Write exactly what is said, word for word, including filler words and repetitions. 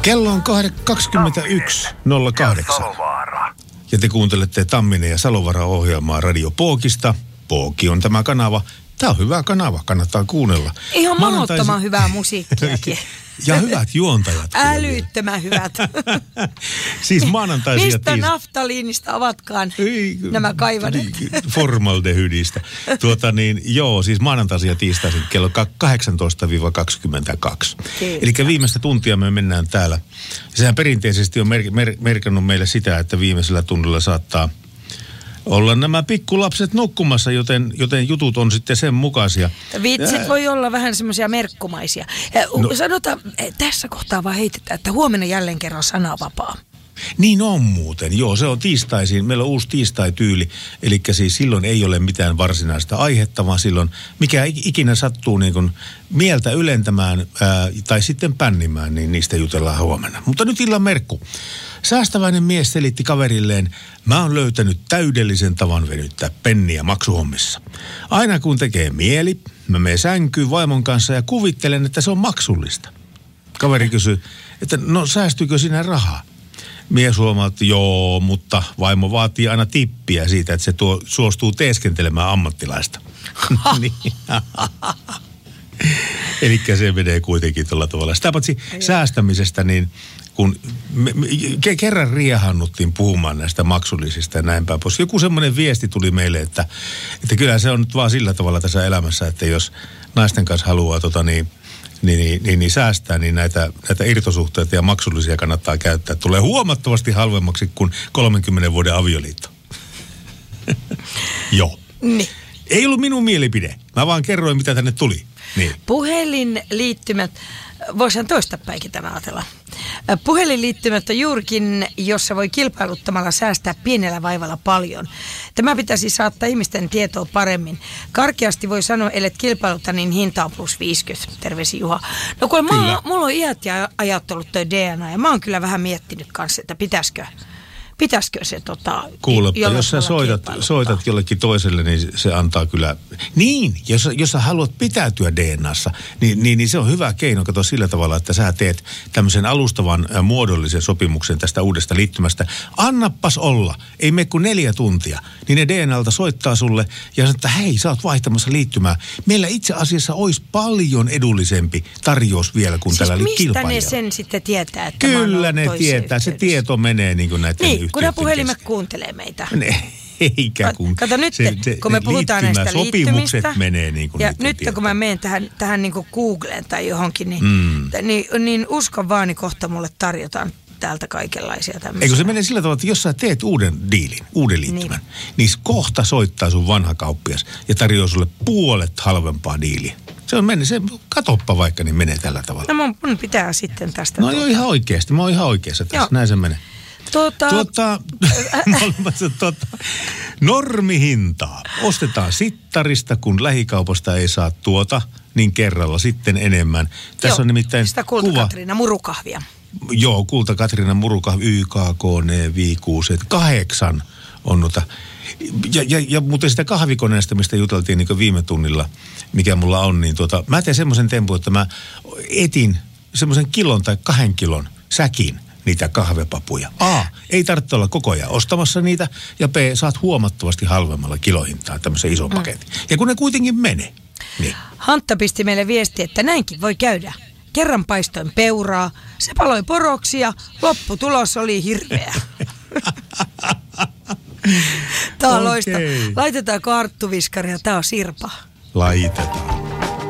Kello on kaksikymmentäyksi nolla kahdeksan. Ja te kuuntelette Tamminen ja Salovaara-ohjelmaa Radio Pookista. Pooki on tämä kanava. Tämä on hyvä kanava, kannattaa kuunnella. Ihan mahdottoman hyvää musiikkiakin. Ja hyvät juontajat. Älyttömän hyvät. Siis maanantaisin ja Mistä tiis... naftaliinista ovatkaan Ei, nämä kaivaneet? Formaldehydistä. Tuota niin, joo, siis maanantaisin ja tiistaisin kello kahdeksantoista kaksikymmentäkaksi. Eli viimeistä tuntia me mennään täällä. Sehän perinteisesti on mer- mer- merkannut meille sitä, että viimeisellä tunnilla saattaa olla nämä pikkulapset nukkumassa, joten, joten jutut on sitten sen mukaisia. Vitsit ja... voi olla vähän semmoisia merkkumaisia. No. Sanotaan, tässä kohtaa vaan heitetään, että huomenna jälleen kerran sanavapaa. Niin on muuten, joo, se on tiistaisin. Meillä on uusi tiistai-tyyli, eli siis silloin ei ole mitään varsinaista aihetta, vaan silloin mikä ikinä sattuu niin kuin mieltä ylentämään ää, tai sitten pännimään, niin niistä jutellaan huomenna. Mutta nyt illan merkku. Säästäväinen mies selitti kaverilleen, mä oon löytänyt täydellisen tavan venyttää penniä maksuhommissa. Aina kun tekee mieli, mä menen sänkyyn vaimon kanssa ja kuvittelen, että se on maksullista. Kaveri kysyy, että no säästyykö sinä rahaa? Mies huomaa, että joo, mutta vaimo vaatii aina tippiä siitä, että se tuo, suostuu teeskentelemään ammattilaista. Eli se menee kuitenkin tuolla tavalla. Sitä paitsi säästämisestä, niin kun me, me, kerran riehannuttiin puhumaan näistä maksullisista ja näin päin pois. Joku semmoinen viesti tuli meille, että, että kyllä se on nyt vaan sillä tavalla tässä elämässä, että jos naisten kanssa haluaa tota niin, Niin, niin, niin, niin säästää, niin näitä, näitä irtosuhteita ja maksullisia kannattaa käyttää. Tulee huomattavasti halvemmaksi kuin kolmenkymmenen vuoden avioliitto. Joo. Niin. Ei ollut minun mielipide. Mä vaan kerroin, mitä tänne tuli. Niin. Puhelinliittymät, voisihan toistapäinkin tämä ajatella. Puhelinliittymät on juurikin, jossa voi kilpailuttamalla säästää pienellä vaivalla paljon. Tämä pitäisi saattaa ihmisten tietoa paremmin. Karkeasti voi sanoa, ellet kilpailuta, niin hinta on plus viisikymmentä. Terveisi Juha. No kun mä, mulla on iät ja ajat ollut toi D N A ja mä oon kyllä vähän miettinyt kanssa, että pitäisikö... Pitäisikö se tota... Kuulepa, jos sä soitat, soitat jollekin toiselle, niin se antaa kyllä... Niin, jos, jos sä haluat pitäytyä D N A:ssa, niin, niin, niin se on hyvä keino. Kato sillä tavalla, että sä teet tämmöisen alustavan äh, muodollisen sopimuksen tästä uudesta liittymästä. Annappas olla, ei mene kuin neljä tuntia. Niin ne D N A:lta soittaa sulle ja sanoo, että hei, sä oot vaihtamassa liittymää. Meillä itse asiassa olisi paljon edullisempi tarjous vielä kuin siis tällä kilpailijalla. Mistä ne sen sitten tietää? Että kyllä ne tietää, yhteydessä. Se tieto menee niin kuin näiden niin. Kun ne puhelimet kuuntelee meitä. Ne, eikä kun... Kato nyt, se, se, kun me puhutaan näistä liittymistä. menee niin kuin ja nyt tietoa. Kun mä menen tähän, tähän niin kuin Googleen tai johonkin, niin, mm. niin, niin uskon vaan, niin kohta mulle tarjotaan täältä kaikenlaisia tämmöisiä. Eikö se menee sillä tavalla, että jos sä teet uuden diilin, uuden liittymän, niin, niin kohta soittaa sun vanha kauppias ja tarjoaa sulle puolet halvempaa diiliä. Se on mennyt, se katoppa vaikka, niin menee tällä tavalla. No mun, mun pitää sitten tästä... No tuota. Ihan oikeasti, mä oon ihan oikeassa tässä, joo. Näin se menee. Tuota... Tuota, tuota, normihintaa. Ostetaan sittarista, kun lähikaupasta ei saa tuota, niin kerralla sitten enemmän. Tässä joo, on nimittäin sitä Kulta-Katriina murukahvia. Joo, Kulta-Katriina murukahvi, Y K K, N V kuusi, kahdeksan on noita. Ja, ja, ja mutta sitä kahvikoneesta, mistä juteltiin niin viime tunnilla, mikä mulla on, niin tuota, mä teen semmoisen tempun, että mä etin semmoisen kilon tai kahden kilon säkin niitä kahvepapuja. A, ei tarvitse olla koko ajan ostamassa niitä, ja B, saat huomattavasti halvemmalla kilohintaa tämmöisen ison mm. paketin. Ja kun ne kuitenkin menee. Niin. Hantta pisti meille viesti, että näinkin voi käydä. Kerran paistoin peuraa, se paloi poroksi ja lopputulos oli hirveä. Tää on okay. Loista. Laitetaanko Arttu Viskaria? Tää on Sirpa. Laitetaan.